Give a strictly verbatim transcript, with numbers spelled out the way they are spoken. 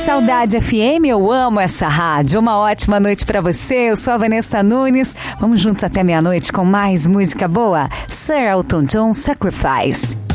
Saudade F M, eu amo essa rádio. Uma ótima noite pra você. Eu sou a Vanessa Nunes. Vamos juntos até meia-noite com mais música boa. Sir Elton John, Sacrifice.